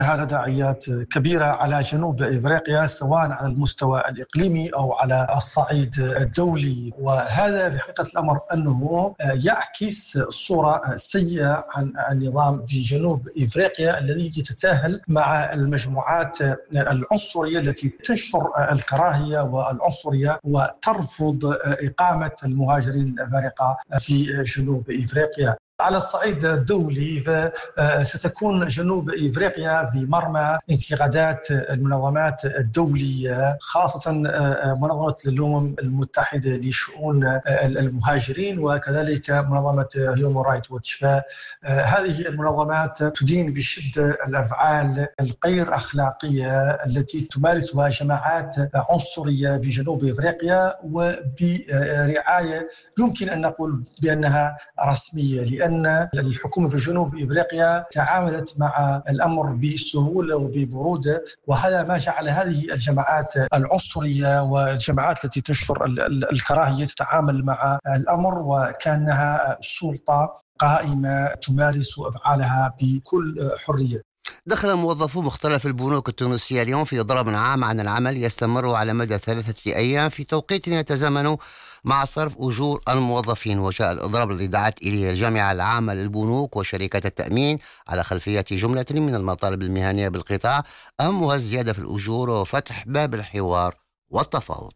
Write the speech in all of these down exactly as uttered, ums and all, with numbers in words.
هذا داعيات كبيرة على جنوب إفريقيا، سواء على المستوى الإقليمي أو على الصعيد الدولي. وهذا في حقيقة الأمر أنه يعكس صورة سيئة عن النظام في جنوب إفريقيا الذي يتساهل مع المجموعات العنصرية التي تنشر الكراهية والعنصرية وترفض إقامة المهاجرين الأفارقة في جنوب إفريقيا. على الصعيد الدولي ستكون جنوب إفريقيا في مرمى انتقادات المنظمات الدولية، خاصة منظمة الأمم المتحدة لشؤون المهاجرين وكذلك منظمة هيومن رايتس ووتش. فهذه المنظمات تدين بشدة الأفعال الغير أخلاقية التي تمارسها جماعات عنصرية في جنوب إفريقيا، وبرعاية يمكن أن نقول بأنها رسمية، لأن أن الحكومة في جنوب إفريقيا تعاملت مع الأمر بسهولة وببرودة، وهذا ما جعل هذه الجماعات العنصرية والجماعات التي تنشر الكراهية تتعامل مع الأمر وكأنها سلطة قائمة تمارس أفعالها بكل حرية. دخل موظفو مختلف البنوك التونسية اليوم في ضرب عام عن العمل يستمر على مدى ثلاثة أيام في توقيت يتزامن مع صرف أجور الموظفين. وجاء الإضراب الذي دعت إليه الجامعة العامة للبنوك وشركات التأمين على خلفية جملة من المطالب المهنية بالقطاع، أهمها الزيادة في الأجور وفتح باب الحوار والتفاوض.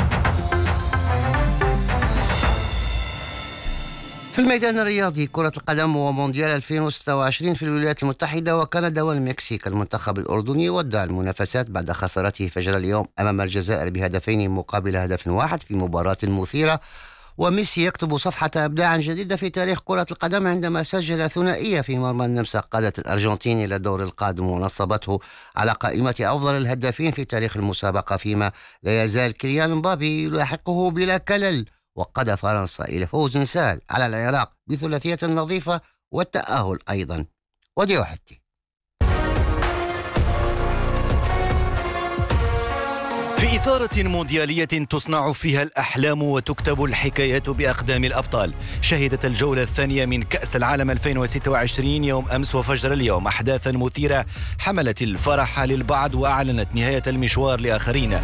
في الميدان الرياضي، كرة القدم ومونديال ألفين وستة وعشرين في الولايات المتحدة وكندا والمكسيك. المنتخب الأردني ودع المنافسات بعد خسارته فجر اليوم أمام الجزائر بهدفين مقابل هدف واحد في مباراة مثيرة. وميسي يكتب صفحة إبداع جديدة في تاريخ كرة القدم عندما سجل ثنائية في مرمى النمسا قادت الأرجنتين إلى الدور القادم ونصبته على قائمة أفضل الهدافين في تاريخ المسابقة، فيما لا يزال كيليان مبابي يلاحقه بلا كلل، وقاد فرنسا إلى فوز سهل على العراق بثلاثية نظيفة والتأهل أيضا. وديو حتي في إثارة مونديالية تصنع فيها الأحلام وتكتب الحكايات بأقدام الأبطال، شهدت الجولة الثانية من كأس العالم ألفين وستة وعشرين يوم أمس وفجر اليوم أحداثا مثيرة حملت الفرح للبعض وأعلنت نهاية المشوار لآخرين.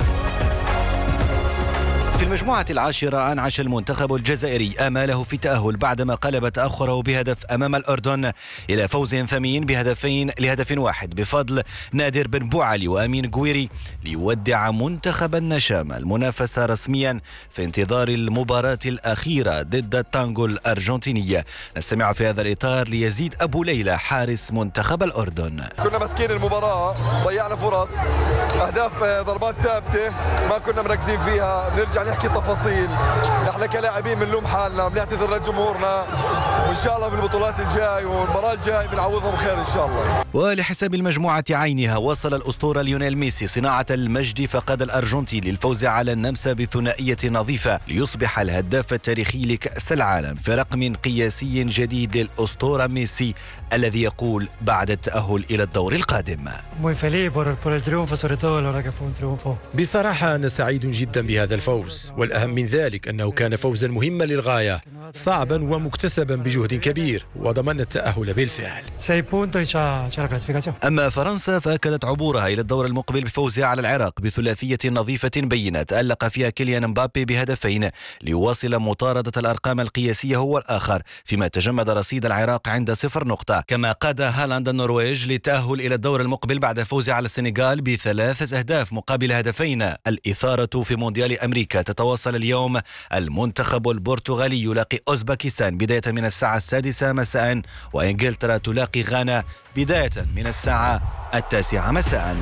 في المجموعة العاشرة أنعش المنتخب الجزائري آماله في التأهل بعدما قلب تأخره بهدف أمام الأردن إلى فوز ثمين بهدفين لهدف واحد بفضل نادر بن بوعلي وأمين قويري ليودع منتخب النشامة المنافسة رسميا في انتظار المباراة الأخيرة ضد التانغو الأرجنتينية. نستمع في هذا الإطار ليزيد أبو ليلى حارس منتخب الأردن. كنا مسكين المباراة، ضيعنا فرص، أهداف ضربات ثابتة ما كنا مركزين فيها. نرجع نحكي تفاصيل، احنا كلاعبين بنلوم حالنا، بنعتذر لجمهورنا، وان شاء الله بالبطولات الجاي والمباراة الجاي بنعوضهم خير ان شاء الله. ولحساب المجموعة عينها وصل الأسطورة ليونيل ميسي صناعة المجد فقاد الأرجنتين للفوز على النمسا بثنائية نظيفة ليصبح الهداف التاريخي لكأس العالم في رقم قياسي جديد للأسطورة ميسي الذي يقول بعد التأهل إلى الدور القادم: بصراحة أنا سعيد جدا بهذا الفوز، والأهم من ذلك أنه كان فوزا مهما للغاية، صعبا ومكتسبا بجهد كبير، وضمن التأهل بالفعل. أما فرنسا فأكدت عبورها إلى الدور المقبل بفوزها على العراق بثلاثية نظيفة بينة تألق فيها كيليان مبابي بهدفين ليواصل مطاردة الأرقام القياسية هو الآخر، فيما تجمد رصيد العراق عند صفر نقطة. كما قاد هالاند النرويج للتأهل إلى الدور المقبل بعد فوز على السنغال بثلاثة أهداف مقابل هدفين. الإثارة في مونديال أمريكا تتواصل اليوم، المنتخب البرتغالي يلاقي أوزبكستان بداية من الساعة السادسة مساء، وإنجلترا تلاقي غانا بداية من الساعة التاسعة مساء.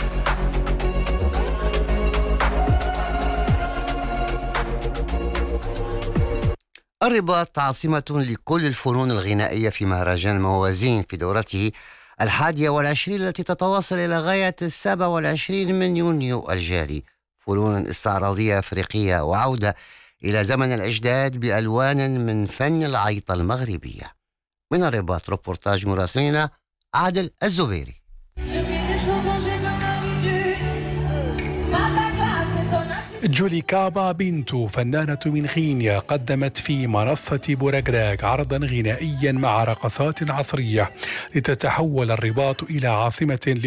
الرباط عاصمة لكل الفنون الغنائية في مهرجان الموازين في دورته الحادية والعشرين التي تتواصل إلى غاية السابع والعشرين من يونيو الجاري. فنون استعراضية أفريقية وعودة إلى زمن الإجداد بألوان من فن العيطة المغربية. من الرباط ريبورتاج مراسلنا عادل الزبيري. جولي كابا بنت فنانة من غينيا قدمت في منصة بوراغراغ عرضا غنائيا مع رقصات عصرية لتتحول الرباط إلى عاصمة